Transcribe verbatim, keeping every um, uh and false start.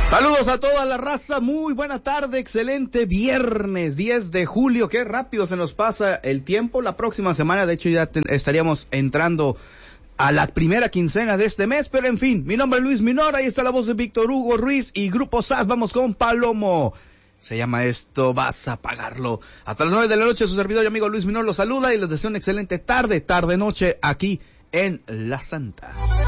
Saludos a toda la raza, muy buena tarde, excelente viernes diez de julio, qué rápido se nos pasa el tiempo. La próxima semana, de hecho, ya te, estaríamos entrando a la primera quincena de este mes, pero en fin, mi nombre es Luis Minor, ahí está la voz de Víctor Hugo Ruiz y Grupo S A S, vamos con Palomo. Se llama esto, vas a pagarlo. Hasta las nueve de la noche, su servidor y amigo Luis Minor los saluda y les deseo una excelente tarde, tarde-noche aquí en La Santa.